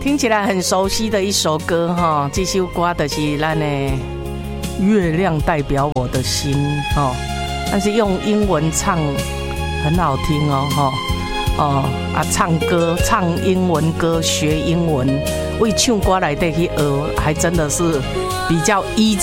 听起来很熟悉的一首歌哈，这首歌就是咱的《月亮代表我的心》哦，但是用英文唱很好听唱歌唱英文歌学英文，为唱歌来得去学，还真的是比较 easy